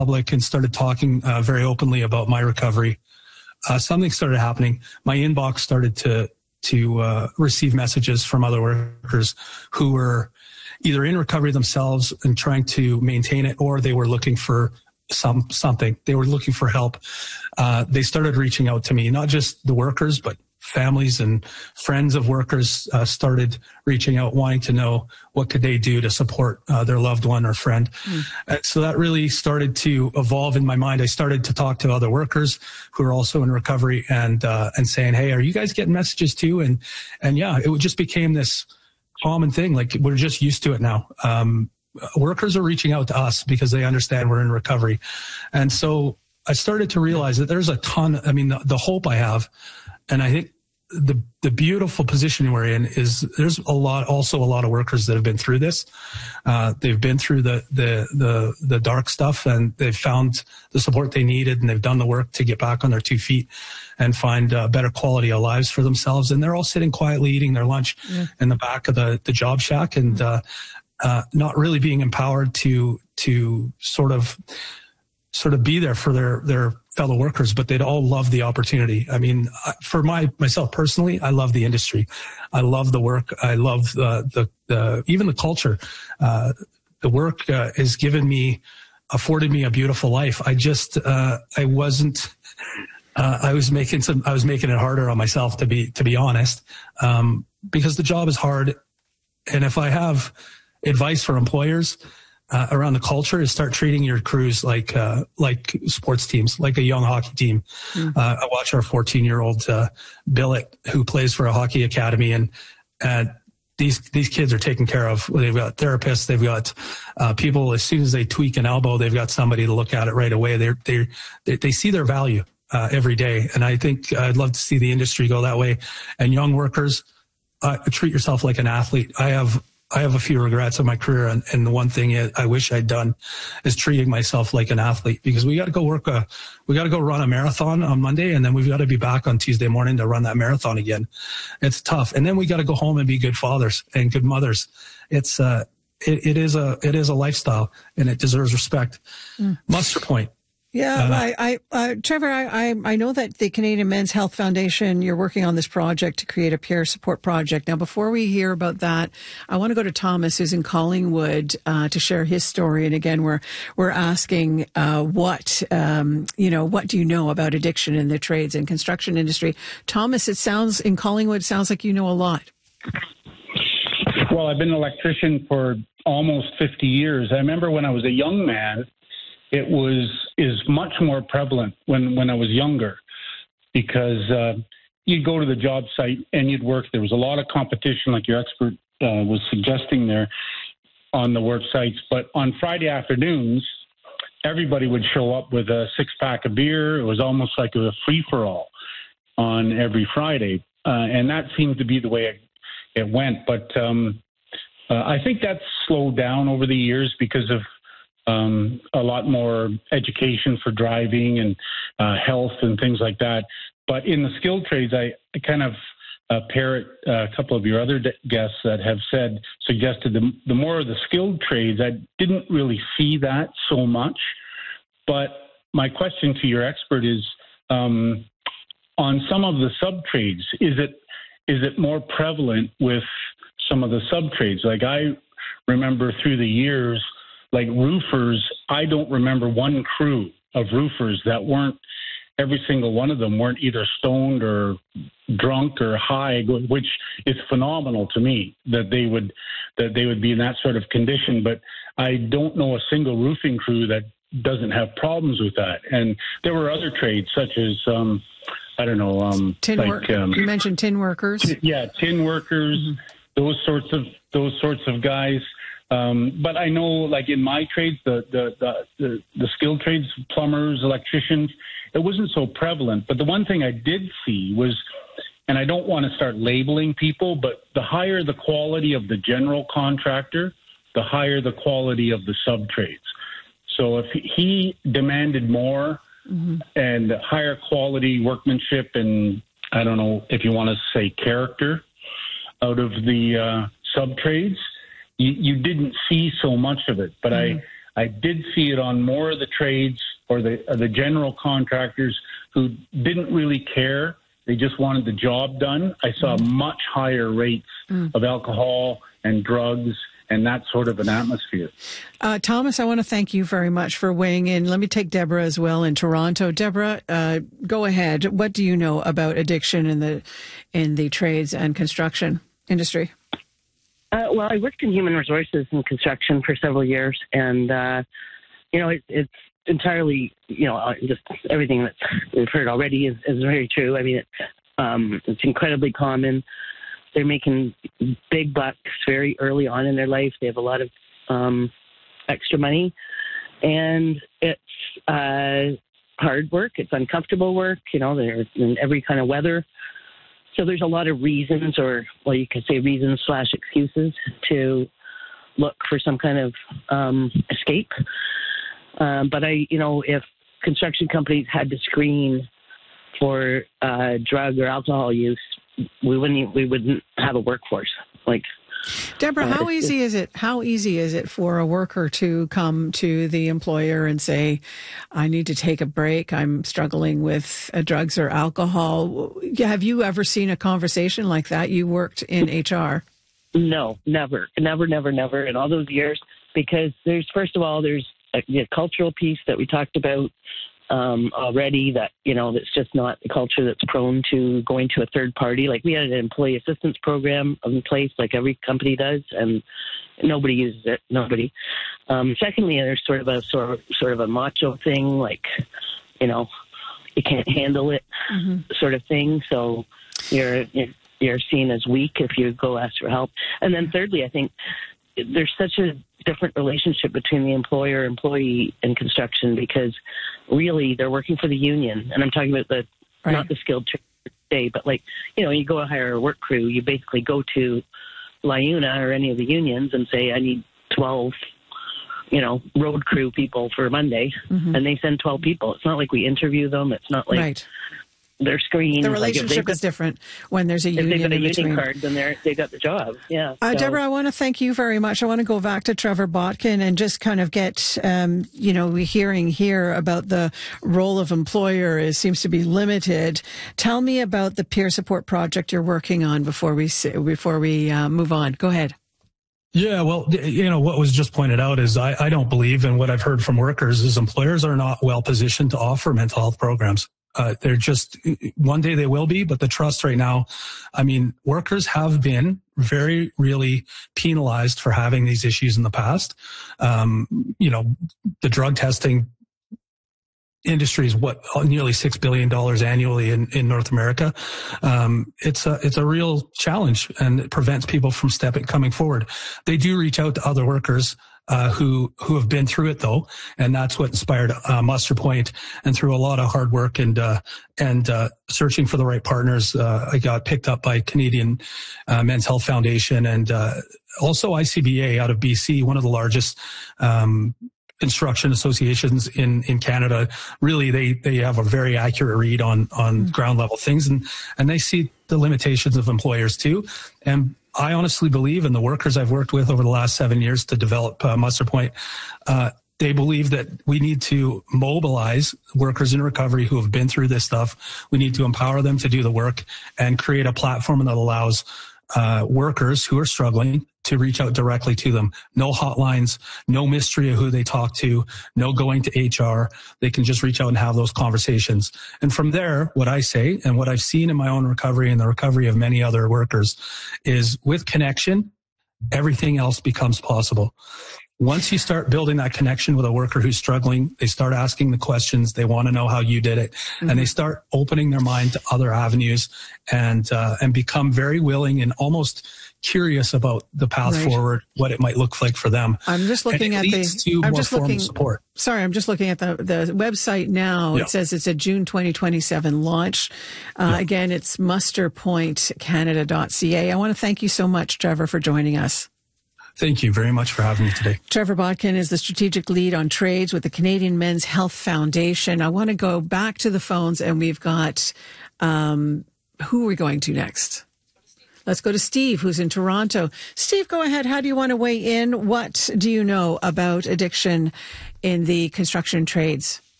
public and started talking very openly about my recovery, something started happening. My inbox started to receive messages from other workers who were either in recovery themselves and trying to maintain it, or they were looking for something. They were looking for help. They started reaching out to me, not just the workers, but families and friends of workers started reaching out, wanting to know what could they do to support their loved one or friend. So that really started to evolve in my mind. I started to talk to other workers who are also in recovery and saying, hey, are you guys getting messages too? And yeah, it just became this common thing. Like, we're just used to it now. Workers are reaching out to us because they understand we're in recovery. And so I started to realize that there's a ton, the hope I have, and I think the beautiful position we're in is there's also a lot of workers that have been through this. They've been through the dark stuff, and they've found the support they needed, and they've done the work to get back on their 2 feet and find better quality of lives for themselves. And they're all sitting quietly eating their lunch in the back of the job shack, and not really being empowered to sort of be there for their fellow workers, but they'd all love the opportunity. I mean, for myself personally, I love the industry. I love the work. I love even the culture. The work has afforded me a beautiful life. I was making it harder on myself, to be honest, because the job is hard. And if I have advice for employers around the culture, is start treating your crews like sports teams, like a young hockey team. I watch our 14-year-old Billet, who plays for a hockey academy, and these kids are taken care of. They've got therapists, they've got people. As soon as they tweak an elbow, they've got somebody to look at it right away. They see their value every day, and I think I'd love to see the industry go that way. And young workers, treat yourself like an athlete. I have a few regrets in my career, and the one thing I wish I'd done is treating myself like an athlete, because we got to go run a marathon on Monday, and then we've got to be back on Tuesday morning to run that marathon again. It's tough. And then we got to go home and be good fathers and good mothers. It is a lifestyle, and it deserves respect. Muster Point. Yeah, Trevor, I know that the Canadian Men's Health Foundation, you're working on this project to create a peer support project. Now, before we hear about that, I want to go to Thomas, who's in Collingwood, to share his story. And again, we're asking, what do you know about addiction in the trades and construction industry? Thomas, in Collingwood, sounds like you know a lot. Well, I've been an electrician for almost 50 years. I remember when I was a young man, it is much more prevalent when I was younger, because you'd go to the job site and you'd work. There was a lot of competition, like your expert was suggesting there, on the work sites. But on Friday afternoons, everybody would show up with a 6-pack of beer. It was almost like a free-for-all on every Friday. And that seemed to be the way it went. But I think that's slowed down over the years because of a lot more education for driving and health and things like that. But in the skilled trades, I kind of parrot a couple of your other guests that have suggested the more of the skilled trades. I didn't really see that so much. But my question to your expert is, on some of the sub-trades, is it more prevalent with some of the sub-trades? Like, I remember through the years, like roofers, I don't remember one crew of roofers that weren't, every single one of them weren't either stoned or drunk or high, which is phenomenal to me that they would be in that sort of condition. But I don't know a single roofing crew that doesn't have problems with that. And there were other trades such as, you mentioned tin workers. Yeah, tin workers, those sorts of guys. But I know, like in my trades, the skilled trades, plumbers, electricians, it wasn't so prevalent. But the one thing I did see was, and I don't want to start labeling people, but the higher the quality of the general contractor, the higher the quality of the sub-trades. So if he demanded more and higher quality workmanship, and I don't know if you want to say character, out of the sub-trades, you didn't see so much of it. But I did see it on more of the trades or the general contractors who didn't really care. They just wanted the job done. I saw much higher rates of alcohol and drugs and that sort of an atmosphere. Thomas, I want to thank you very much for weighing in. Let me take Deborah as well in Toronto. Deborah, go ahead. What do you know about addiction in the trades and construction industry? Well, I worked in human resources and construction for several years, and it's entirely, just everything that we've heard already is very true. I mean, it's incredibly common. They're making big bucks very early on in their life. They have a lot of extra money, and it's hard work. It's uncomfortable work. They're in every kind of weather. So there's a lot of reasons, or you could say reasons/excuses to look for some kind of escape. But if construction companies had to screen for drug or alcohol use, we wouldn't have a workforce. Deborah, how easy is it for a worker to come to the employer and say, I need to take a break, I'm struggling with drugs or alcohol? Have you ever seen a conversation like that? You worked in HR. No, never in all those years, because there's a cultural piece that we talked about already, that that's just not a culture that's prone to going to a third party. Like, we had an employee assistance program in place, like every company does, and nobody uses it. Nobody. Secondly, there's sort of a macho thing, like you can't handle it, sort of thing. So you're seen as weak if you go ask for help. And then thirdly, I think there's such a different relationship between the employer, employee, and construction, because really they're working for the union. And I'm talking about not the skilled trade, but you go and hire a work crew. You basically go to LIUNA or any of the unions and say, I need 12, road crew people for Monday. And they send 12 people. It's not like we interview them. It's not like they're screened. The relationship is different when there's a union. If they've got a union union card, then they got the job. Yeah. Deborah, I want to thank you very much. I want to go back to Trevor Botkin and just kind of get, we're hearing here about the role of employer seems to be limited. Tell me about the peer support project you're working on before we move on. Go ahead. Yeah, well, what was just pointed out is I don't believe, and what I've heard from workers is employers are not well positioned to offer mental health programs. They're just, one day they will be, but the trust right now, workers have been very, really penalized for having these issues in the past. The drug testing industry is nearly $6 billion annually in North America. It's a real challenge, and it prevents people from coming forward. They do reach out to other workers who have been through it, though, and that's what inspired Muster Point. And through a lot of hard work and searching for the right partners, I got picked up by Canadian Men's Health Foundation and also ICBA out of BC, one of the largest construction associations in Canada. Really, they have a very accurate read on ground level things, and they see the limitations of employers too. And I honestly believe, in the workers I've worked with over the last 7 years to develop Muster Point, they believe that we need to mobilize workers in recovery who have been through this stuff. We need to empower them to do the work and create a platform that allows workers who are struggling to reach out directly to them. No hotlines, no mystery of who they talk to, no going to HR. They can just reach out and have those conversations. And from there, what I say and what I've seen in my own recovery and the recovery of many other workers is, with connection, everything else becomes possible. Once you start building that connection with a worker who's struggling, they start asking the questions. They want to know how you did it. And they start opening their mind to other avenues and become very willing and almost curious about the path forward, what it might look like for them. I'm just looking at support. Sorry, I'm just looking at the website now. It says it's a June 2027 launch. Again, it's musterpointcanada.ca. I want to thank you so much, Trevor, for joining us. Thank you very much for having me today. Trevor Botkin is the strategic lead on trades with the Canadian Men's Health Foundation. I want to go back to the phones, and we've got, who are we going to next? Let's go to Steve, who's in Toronto. Steve, go ahead. How do you want to weigh in? What do you know about addiction in the construction trades?